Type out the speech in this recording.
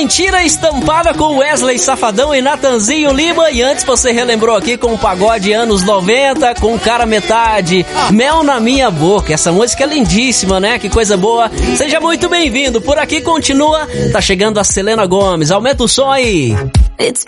Mentira Estampada com Wesley Safadão e Natanzinho Lima. E antes você relembrou aqui com o pagode anos 90, com Cara Metade, Mel na Minha Boca. Essa música é lindíssima, né? Que coisa boa. Seja muito bem-vindo. Por aqui continua, tá chegando a Selena Gomez. Aumenta o som aí. It's